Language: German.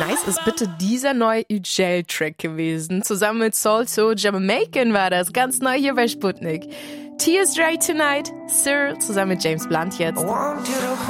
nice ist bitte dieser neue Ugel-Track gewesen. Zusammen mit Soul So Jamaican war das, ganz neu hier bei Sputnik. Tears Dry Tonight, Sir, zusammen mit James Blunt jetzt.